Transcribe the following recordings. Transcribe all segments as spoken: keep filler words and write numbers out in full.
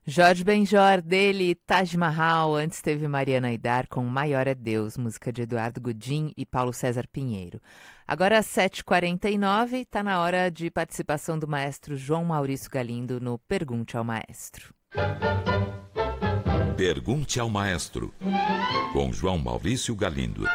Jorge Benjor, dele, Taj Mahal. Antes teve Mariana Aidar com Maior é Deus, música de Eduardo Gudim e Paulo César Pinheiro. Agora às sete e quarenta e nove, está na hora de participação do maestro João Maurício Galindo no Pergunte ao Maestro. Pergunte ao Maestro, com João Maurício Galindo.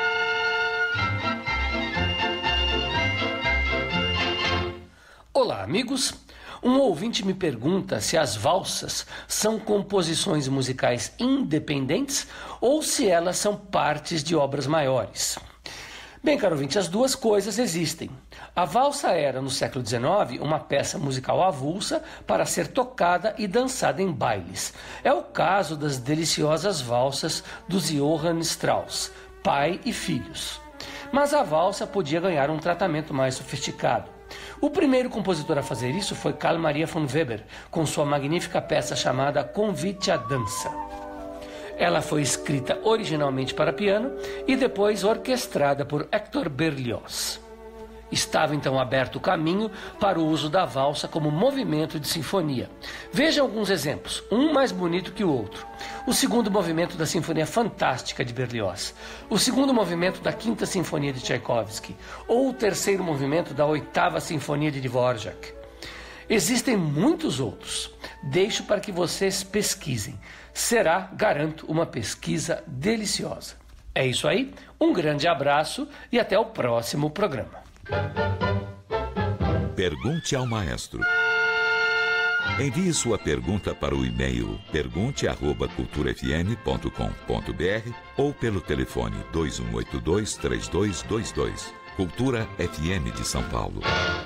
Olá, amigos. Um ouvinte me pergunta se as valsas são composições musicais independentes ou se elas são partes de obras maiores. Bem, caro ouvinte, as duas coisas existem. A valsa era, no século dezenove, uma peça musical avulsa para ser tocada e dançada em bailes. É o caso das deliciosas valsas dos Johann Strauss, pai e filhos. Mas a valsa podia ganhar um tratamento mais sofisticado. O primeiro compositor a fazer isso foi Carl Maria von Weber, com sua magnífica peça chamada Convite à Dança. Ela foi escrita originalmente para piano e depois orquestrada por Hector Berlioz. Estava então aberto o caminho para o uso da valsa como movimento de sinfonia. Veja alguns exemplos, um mais bonito que o outro. O segundo movimento da Sinfonia Fantástica de Berlioz, o segundo movimento da Quinta Sinfonia de Tchaikovsky, ou o terceiro movimento da Oitava Sinfonia de Dvorak. Existem muitos outros. Deixo para que vocês pesquisem. Será, garanto, uma pesquisa deliciosa. É isso aí, um grande abraço e até o próximo programa. Pergunte ao Maestro. Envie sua pergunta para o e-mail pergunte arroba cultura f m ponto com ponto b r ou pelo telefone dois um oito dois, três dois dois dois. Cultura F M de São Paulo.